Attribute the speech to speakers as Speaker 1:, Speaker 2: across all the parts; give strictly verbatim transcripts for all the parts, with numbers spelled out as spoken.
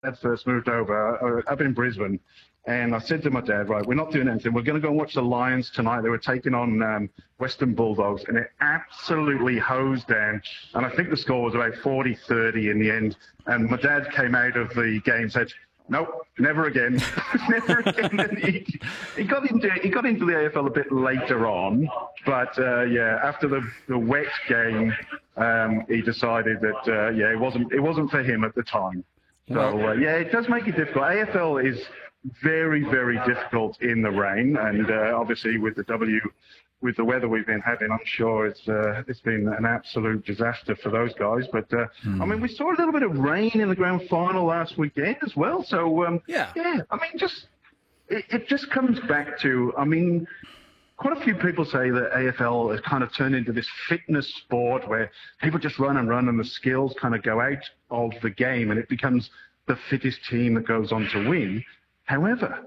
Speaker 1: dad first moved over, uh, up in Brisbane, and I said to my dad, right, we're not doing anything. We're going to go and watch the Lions tonight. They were taking on um, Western Bulldogs, and it absolutely hosed down. And I think the score was about forty thirty in the end. And my dad came out of the game and said, nope, never again, never again. And he, he got into he got into the A F L a bit later on, but uh, yeah, after the, the wet game, um, he decided that uh, yeah, it wasn't it wasn't for him at the time. So uh, yeah, it does make it difficult. A F L is very very difficult in the rain, and uh, obviously with the W. With the weather we've been having, I'm sure it's uh, it's been an absolute disaster for those guys. But uh, mm. I mean, we saw a little bit of rain in the grand final last weekend as well. So um,
Speaker 2: yeah,
Speaker 1: yeah. I mean, just it, it just comes back to, I mean, quite a few people say that A F L has kind of turned into this fitness sport where people just run and run, and the skills kind of go out of the game, and it becomes the fittest team that goes on to win. However,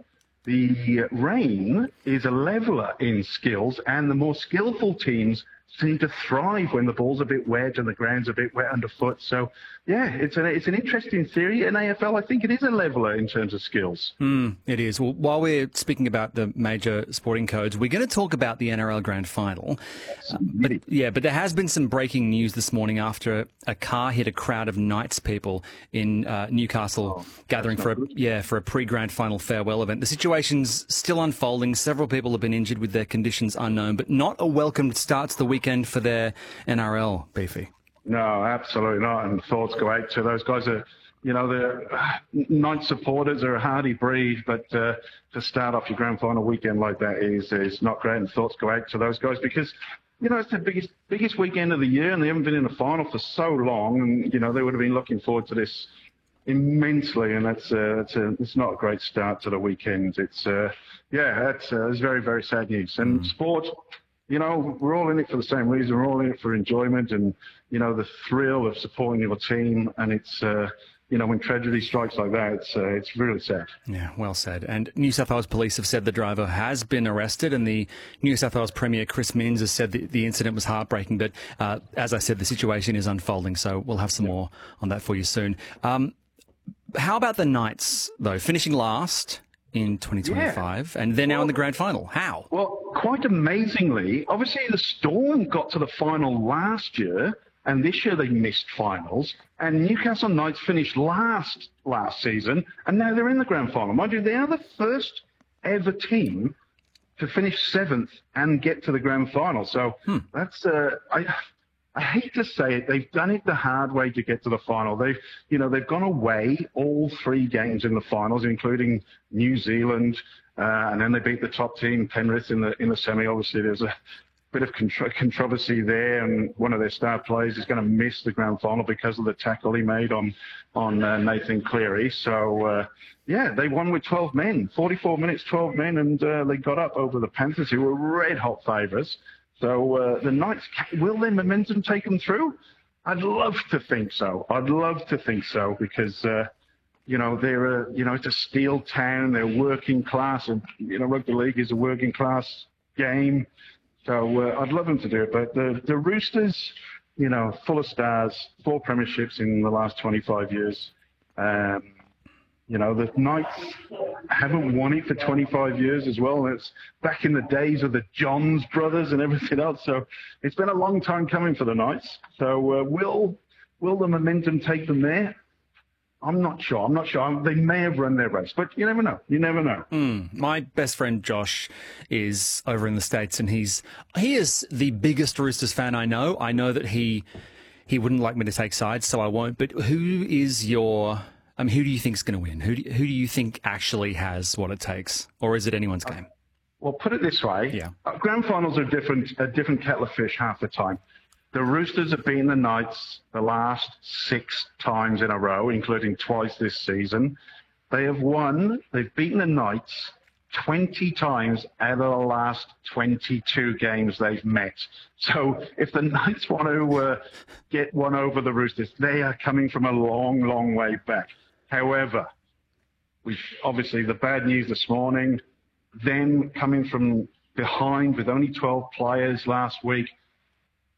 Speaker 1: the rain is a leveler in skills, and the more skillful teams seem to thrive when the ball's a bit wet and the ground's a bit wet underfoot. So, yeah, it's an, it's an interesting theory. In A F L, I think it is a leveler in terms of skills.
Speaker 2: Mm, it is. Well, while we're speaking about the major sporting codes, we're going to talk about the N R L Grand Final. Uh, but, yeah, but there has been some breaking news this morning after a car hit a crowd of Knights people in uh, Newcastle, oh, gathering for a, yeah, for a pre-Grand Final farewell event. The situation's still unfolding. Several people have been injured with their conditions unknown, but not a welcome start to the weekend for their N R L, Beefy.
Speaker 1: No, absolutely not. And thoughts go out to those guys. Are, you know, the Knights supporters are a hardy breed, but uh, to start off your grand final weekend like that is is not great. And thoughts go out to those guys because, you know, it's the biggest biggest weekend of the year, and they haven't been in the final for so long. And you know, they would have been looking forward to this immensely, and that's uh, it's, a, it's not a great start to the weekend. It's uh, yeah, that's uh, it's very very sad news. And mm. sport. You know, we're all in it for the same reason. We're all in it for enjoyment and, you know, the thrill of supporting your team. And it's, uh, you know, when tragedy strikes like that, it's uh, it's really sad.
Speaker 2: Yeah, well said. And New South Wales Police have said the driver has been arrested, and the New South Wales Premier, Chris Minns, has said that the incident was heartbreaking. But uh, as I said, the situation is unfolding, so we'll have some yeah. more on that for you soon. Um, how about the Knights, though, finishing last in twenty twenty-five, yeah. and they're now well, in the grand final? How?
Speaker 1: Well, quite amazingly, obviously the Storm got to the final last year, and this year they missed finals, and Newcastle Knights finished last last season, and now they're in the grand final. Mind you, they are the first ever team to finish seventh and get to the grand final. So hmm. that's, uh, I... I hate to say it, they've done it the hard way to get to the final. They've, you know, they've gone away all three games in the finals, including New Zealand, uh, and then they beat the top team, Penrith, in the in the semi. Obviously, there's a bit of contro- controversy there, and one of their star players is going to miss the grand final because of the tackle he made on on uh, Nathan Cleary. So, uh, yeah, they won with twelve men, forty-four minutes, twelve men, and uh, they got up over the Panthers, who were red-hot favourites. So uh, the Knights, will their momentum take them through? I'd love to think so. I'd love to think so because, uh, you know, they're a, you know, it's a steel town. They're working class, and you know, rugby league is a working class game. So uh, I'd love them to do it. But the the Roosters, you know, full of stars, four premierships in the last twenty-five years. Um, You know, the Knights haven't won it for twenty-five years as well. And it's back in the days of the Johns brothers and everything else. So it's been a long time coming for the Knights. So uh, will will the momentum take them there? I'm not sure. I'm not sure. They may have run their race, but you never know. You never know.
Speaker 2: Mm. My best friend Josh is over in the States, and he's he is the biggest Roosters fan I know. I know that he he wouldn't like me to take sides, so I won't. But who is your... I mean, who do you think is going to win? Who do, who do you think actually has what it takes? Or is it anyone's game?
Speaker 1: Well, put it this way.
Speaker 2: Yeah.
Speaker 1: Uh, grand finals are different, a different kettle of fish half the time. The Roosters have beaten the Knights the last six times in a row, including twice this season. They have won, they've beaten the Knights twenty times out of the last twenty-two games they've met. So if the Knights want to uh, get one over the Roosters, they are coming from a long, long way back. However, we've obviously the bad news this morning, them coming from behind with only twelve players last week,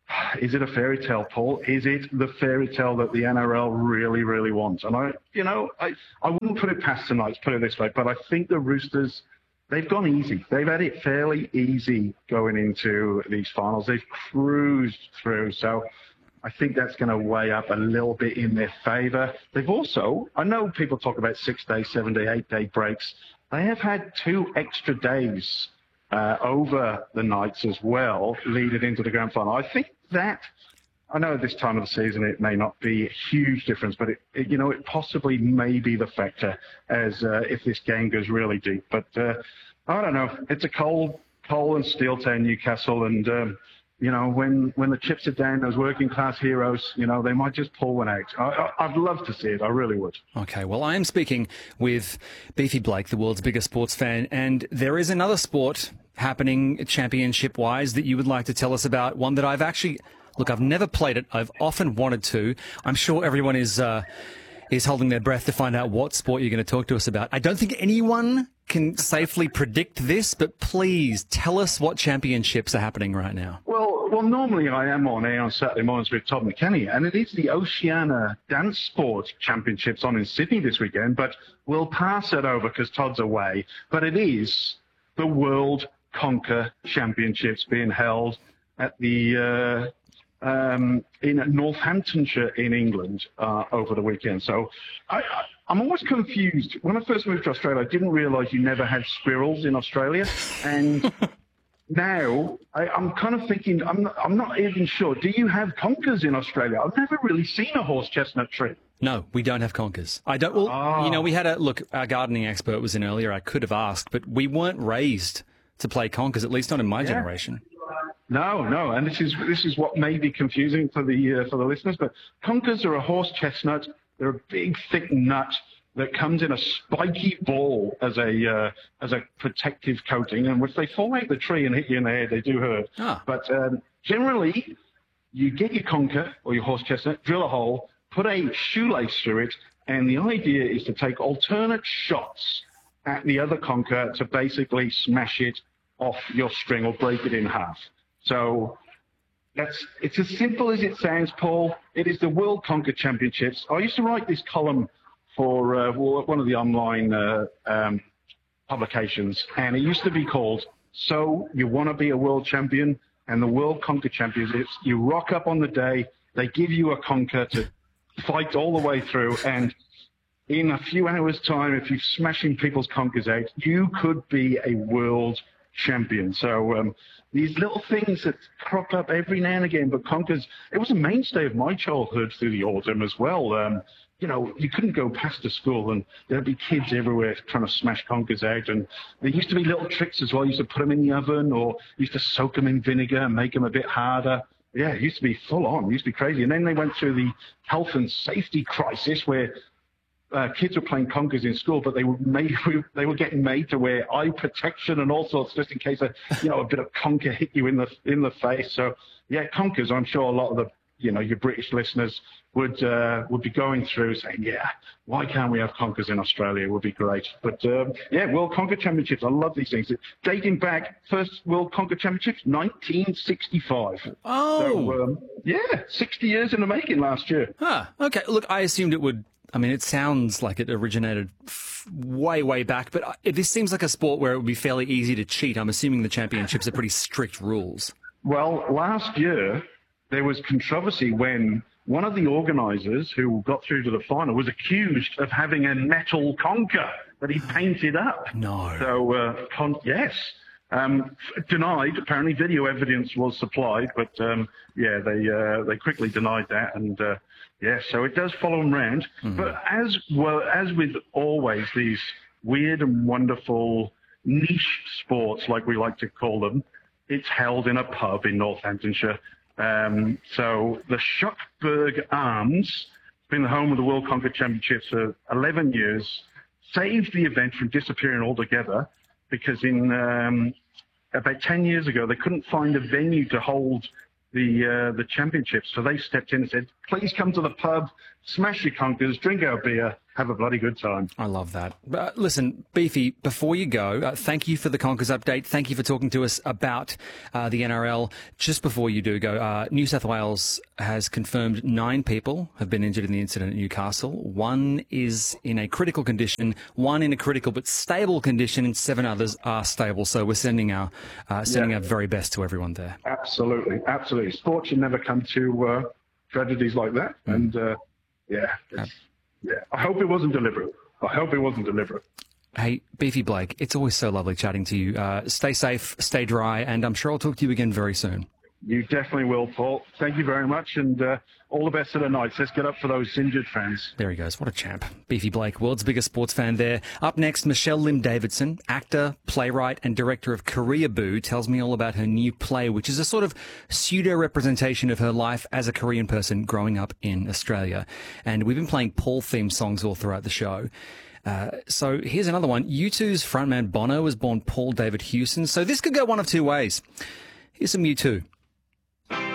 Speaker 1: Is it a fairy tale, Paul? Is it the fairy tale that the N R L really, really wants? And I, you know, I, I wouldn't put it past tonight, put it this way, but I think the Roosters, they've gone easy. They've had it fairly easy going into these finals. They've cruised through. So I think that's going to weigh up a little bit in their favour. They've also, I know people talk about six-day, seven-day, eight-day breaks. They have had two extra days uh, over the nights as well, leading into the grand final. I think that, I know at this time of the season it may not be a huge difference, but it, it you know, it possibly may be the factor as uh, if this game goes really deep. But uh, I don't know. It's a cold, coal and steel town, Newcastle, and um, you know, when, when the chips are down, those working class heroes, you know, they might just pull one out. I, I, I'd love to see it. I really would.
Speaker 2: Okay, well, I am speaking with Beefy Blake, the world's biggest sports fan, and there is another sport happening championship-wise that you would like to tell us about, one that I've actually, look, I've never played it. I've often wanted to. I'm sure everyone is uh, is holding their breath to find out what sport you're going to talk to us about. I don't think anyone can safely predict this, but please tell us what championships are happening right now.
Speaker 1: Well, well, normally I am on air on Saturday mornings with Todd McKenney, and it is the Oceania Dance Sport Championships on in Sydney this weekend, but we'll pass it over because Todd's away. But it is the World Conquer Championships being held at the uh, um, in Northamptonshire in England uh, over the weekend. So I, I, I'm always confused. When I first moved to Australia, I didn't realise you never had squirrels in Australia, and now I, I'm kind of thinking I'm not, I'm not even sure. Do you have conkers in Australia? I've never really seen a horse chestnut tree.
Speaker 2: No, we don't have conkers. I don't. Well,
Speaker 1: oh.
Speaker 2: you know, we had a look. Our gardening expert was in earlier. I could have asked, but we weren't raised to play conkers, at least not in my
Speaker 1: yeah.
Speaker 2: generation.
Speaker 1: No, no, and this is this is what may be confusing for the uh, for the listeners. But conkers are a horse chestnut. They're a big, thick nut that comes in a spiky ball as a uh, as a protective coating, and if they fall out the tree and hit you in the head, they do hurt.
Speaker 2: Ah.
Speaker 1: But um, generally, you get your conker or your horse chestnut, drill a hole, put a shoelace through it, and the idea is to take alternate shots at the other conker to basically smash it off your string or break it in half. So that's it's as simple as it sounds, Paul. It is the World Conquer Championships. I used to write this column for uh, one of the online uh, um, publications, and it used to be called So You Want to Be a World Champion? And the World Conquer Championships, you rock up on the day, they give you a conker to fight all the way through, and in a few hours' time, if you're smashing people's conkers out, you could be a world champion. So um, these little things that crop up every now and again, but conkers, it was a mainstay of my childhood through the autumn as well. Um, you know, you couldn't go past the school and there'd be kids everywhere trying to smash conkers out. And there used to be little tricks as well. You used to put them in the oven or used to soak them in vinegar and make them a bit harder. Yeah, it used to be full on. It used to be crazy. And then they went through the health and safety crisis where Uh, kids were playing conkers in school, but they were made, they were getting made to wear eye protection and all sorts, just in case a, you know, a bit of conker hit you in the in the face. So, yeah, conkers. I'm sure a lot of the, you know, your British listeners would uh, would be going through saying, yeah, why can't we have conkers in Australia? It would be great. But um, yeah, World Conquer Championships. I love these things. Dating back, first World Conquer Championships, nineteen sixty-five.
Speaker 2: Oh,
Speaker 1: so, um, yeah, sixty years in the making last year.
Speaker 2: Huh. Okay. Look, I assumed it would. I mean, it sounds like it originated f- way, way back, but uh, this seems like a sport where it would be fairly easy to cheat. I'm assuming the championships are pretty strict rules.
Speaker 1: Well, last year, there was controversy when one of the organisers who got through to the final was accused of having a metal conker that he painted up.
Speaker 2: No.
Speaker 1: So, uh, con- yes. Um, denied. Apparently, video evidence was supplied, but um, yeah, they uh, they quickly denied that, and uh, yeah, so it does follow them round. Mm-hmm. But as well as with always these weird and wonderful niche sports, like we like to call them, it's held in a pub in Northamptonshire. Um, so the Shuckburgh Arms has been the home of the World Conquer Championships for eleven years. Saved the event from disappearing altogether, because in um, about ten years ago, they couldn't find a venue to hold the uh, the championships. So they stepped in and said, please come to the pub, smash your conkers, drink our beer, have a bloody good time.
Speaker 2: I love that. Uh, listen, Beefy, before you go, uh, thank you for the Conkers update. Thank you for talking to us about uh, the N R L. Just before you do go, uh, New South Wales has confirmed nine people have been injured in the incident at Newcastle. One is in a critical condition, one in a critical but stable condition, and seven others are stable. So we're sending our uh, sending yeah. our very best to everyone there.
Speaker 1: Absolutely, absolutely. Sport should never come to uh, tragedies like that. Mm. And uh, yeah, it's, yeah. I hope it wasn't deliberate. I hope it wasn't deliberate.
Speaker 2: Hey, Beefy Blake, it's always so lovely chatting to you. Uh, stay safe, stay dry, and I'm sure I'll talk to you again very soon.
Speaker 1: You definitely will, Paul. Thank you very much, and uh, all the best to the Knights. Let's get up for those injured fans.
Speaker 2: There he goes. What a champ. Beefy Blake, world's biggest sports fan there. Up next, Michelle Lim Davidson, actor, playwright, and director of Korea Boo, tells me all about her new play, which is a sort of pseudo-representation of her life as a Korean person growing up in Australia. And we've been playing Paul-themed songs all throughout the show. Uh, so here's another one. U two's frontman Bono was born Paul David Hewson, so this could go one of two ways. Here's some U two.